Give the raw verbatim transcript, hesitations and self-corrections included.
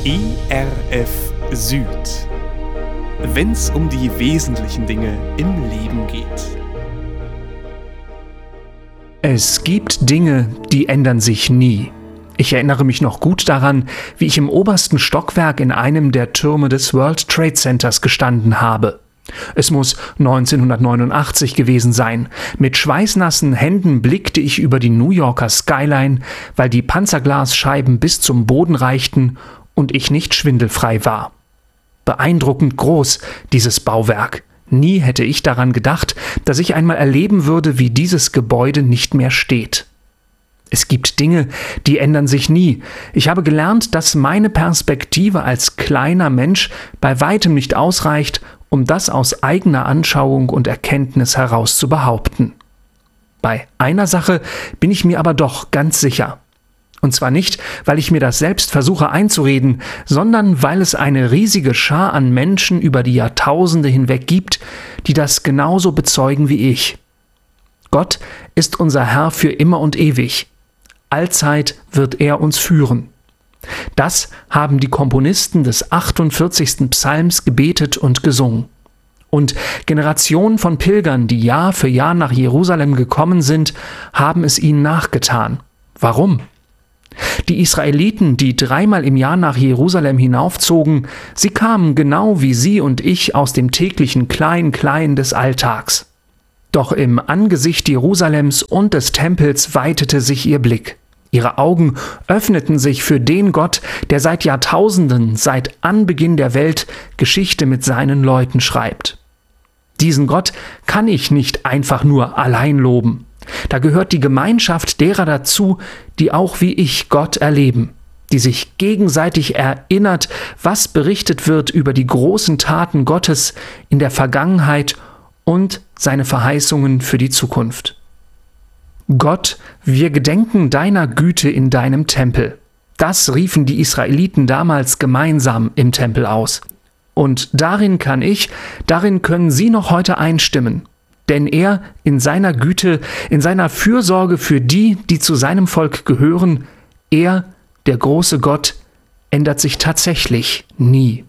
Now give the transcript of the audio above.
E R F Süd. Wenn's um die wesentlichen Dinge im Leben geht. Es gibt Dinge, die ändern sich nie. Ich erinnere mich noch gut daran, wie ich im obersten Stockwerk in einem der Türme des World Trade Centers gestanden habe. Es muss neunzehnhundertneunundachtzig gewesen sein. Mit schweißnassen Händen blickte ich über die New Yorker Skyline, weil die Panzerglasscheiben bis zum Boden reichten und ich nicht schwindelfrei war. Beeindruckend groß, dieses Bauwerk. Nie hätte ich daran gedacht, dass ich einmal erleben würde, wie dieses Gebäude nicht mehr steht. Es gibt Dinge, die ändern sich nie. Ich habe gelernt, dass meine Perspektive als kleiner Mensch bei weitem nicht ausreicht, um das aus eigener Anschauung und Erkenntnis heraus zu behaupten. Bei einer Sache bin ich mir aber doch ganz sicher. Und zwar nicht, weil ich mir das selbst versuche einzureden, sondern weil es eine riesige Schar an Menschen über die Jahrtausende hinweg gibt, die das genauso bezeugen wie ich. Gott ist unser Herr für immer und ewig. Allzeit wird er uns führen. Das haben die Komponisten des achtundvierzigsten Psalms gebetet und gesungen. Und Generationen von Pilgern, die Jahr für Jahr nach Jerusalem gekommen sind, haben es ihnen nachgetan. Warum? Die Israeliten, die dreimal im Jahr nach Jerusalem hinaufzogen, sie kamen genau wie Sie und ich aus dem täglichen Klein-Klein des Alltags. Doch im Angesicht Jerusalems und des Tempels weitete sich ihr Blick. Ihre Augen öffneten sich für den Gott, der seit Jahrtausenden, seit Anbeginn der Welt, Geschichte mit seinen Leuten schreibt. Diesen Gott kann ich nicht einfach nur allein loben. Da gehört die Gemeinschaft derer dazu, die auch wie ich Gott erleben, die sich gegenseitig erinnert, was berichtet wird über die großen Taten Gottes in der Vergangenheit und seine Verheißungen für die Zukunft. Gott, wir gedenken deiner Güte in deinem Tempel. Das riefen die Israeliten damals gemeinsam im Tempel aus. Und darin kann ich, darin können Sie noch heute einstimmen. Denn er in seiner Güte, in seiner Fürsorge für die, die zu seinem Volk gehören, er, der große Gott, ändert sich tatsächlich nie.